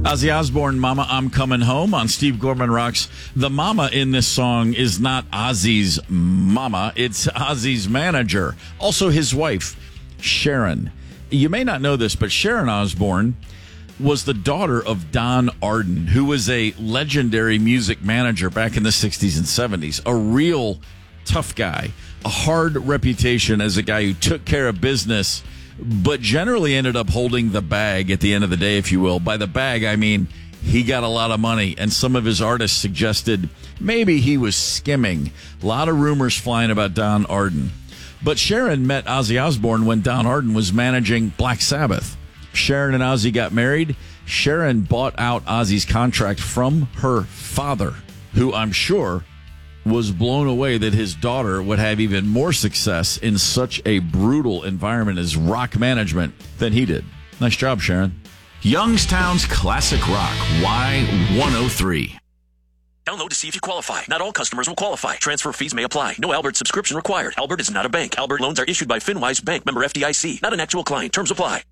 Ozzy Osbourne, Mama, I'm Coming Home on Steve Gorman Rocks. The mama in this song is not Ozzy's mama. It's Ozzy's manager. Also his wife, Sharon. You may not know this, but Sharon Osbourne was the daughter of Don Arden, who was a legendary music manager back in the 60s and 70s. A real tough guy. A hard reputation as a guy who took care of business, but generally ended up holding the bag at the end of the day, if you will. By the bag, I mean he got a lot of money, and some of his artists suggested maybe he was skimming. A lot of rumors flying about Don Arden. But Sharon met Ozzy Osbourne when Don Arden was managing Black Sabbath. Sharon and Ozzy got married. Sharon bought out Ozzy's contract from her father, who I'm sure was blown away that his daughter would have even more success in such a brutal environment as rock management than he did. Nice job, Sharon. Youngstown's Classic Rock, Y103. Download to see if you qualify. Not all customers will qualify. Transfer fees may apply. No Albert subscription required. Albert is not a bank. Albert loans are issued by FinWise Bank, member FDIC. Not an actual client. Terms apply.